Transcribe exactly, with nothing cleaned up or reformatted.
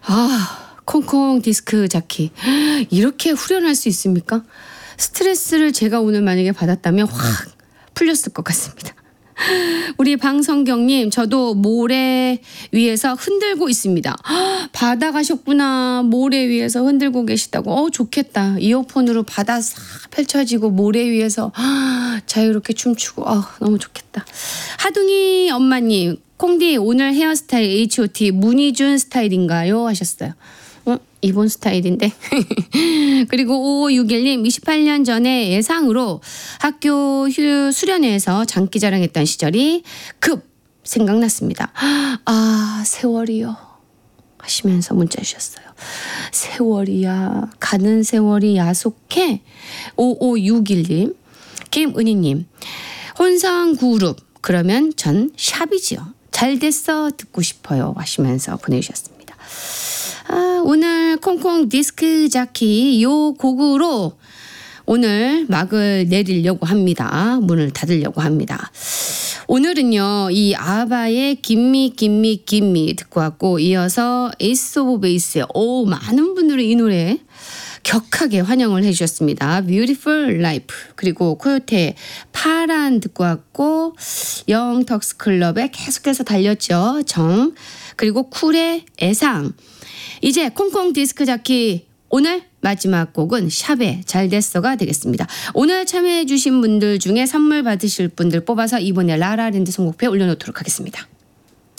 아, 콩콩 디스크 자키. 이렇게 후련할 수 있습니까? 스트레스를 제가 오늘 만약에 받았다면 확 풀렸을 것 같습니다. 우리 방성경님, 저도 모래 위에서 흔들고 있습니다. 바다 가셨구나. 모래 위에서 흔들고 계시다고. 어, 좋겠다. 이어폰으로 바다 싹 펼쳐지고 모래 위에서 자유롭게 춤추고. 어, 너무 좋겠다. 하둥이 엄마님, 콩디 오늘 헤어스타일 에이치 오 티 문희준 스타일인가요? 하셨어요. 어, 이번 스타일인데. 그리고 오오육일 님, 이십팔 년 전에 예상으로 학교 휴 수련회에서 장기자랑했던 시절이 급 생각났습니다. 아, 세월이요 하시면서 문자 주셨어요. 세월이야. 가는 세월이 야속해. 오오육일 님, 김은희님, 혼성 그룹 그러면 전 샵이지요. 잘 됐어 듣고 싶어요 하시면서 보내주셨습니다. 아, 오늘 콩콩 디스크 자키 요 곡으로 오늘 막을 내리려고 합니다. 문을 닫으려고 합니다. 오늘은요, 이 아바의 김미 김미 김미 듣고 왔고, 이어서 에이스 오브 베이스의 오, 많은 분들이 이 노래 격하게 환영을 해주셨습니다. Beautiful Life, 그리고 코요태 파란 듣고 왔고, 영턱스 클럽에 계속해서 달렸죠. 정, 그리고 쿨의 애상. 이제 콩콩 디스크 자키 오늘 마지막 곡은 샵의 잘됐어가 되겠습니다. 오늘 참여해 주신 분들 중에 선물 받으실 분들 뽑아서 이번에 라라랜드 선곡표에 올려놓도록 하겠습니다.